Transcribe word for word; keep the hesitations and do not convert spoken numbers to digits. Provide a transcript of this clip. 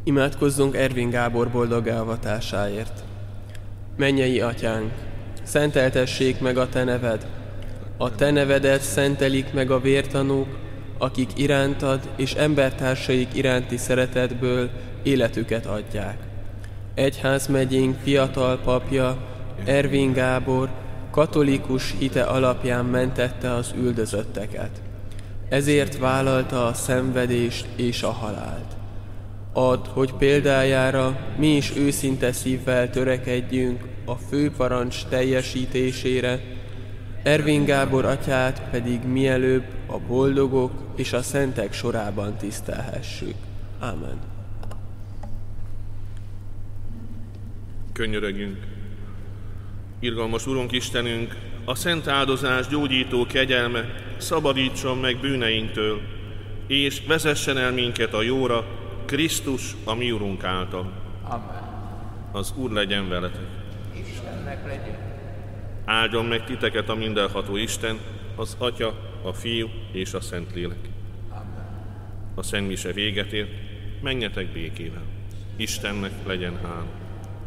Imádkozzunk Ervin Gábor boldog elvatásáért. Mennyei Atyánk, szenteltessék meg a Te neved, a Te nevedet szentelik meg a vértanúk, akik irántad és embertársaik iránti szeretetből életüket adják. Egyházmegyénk fiatal papja, Ervin Gábor, katolikus hite alapján mentette az üldözötteket. Ezért vállalta a szenvedést és a halált. Add, hogy példájára mi is őszinte szívvel törekedjünk a főparancs teljesítésére, Ervin Gábor atyát pedig mielőbb a boldogok és a szentek sorában tisztelhessük. Ámen. Könyörögjünk! Irgalmas Urunk Istenünk, a szent áldozás gyógyító kegyelme szabadítson meg bűneinktől, és vezessen el minket a jóra, Krisztus, a mi Urunk által. Amen. Az Úr legyen veletek. Istennek legyen. Áldjon meg titeket a mindenható Isten, az Atya, a Fiú és a Szentlélek. Amen. A Szent Mise véget ért, menjetek békével. Istennek legyen hála.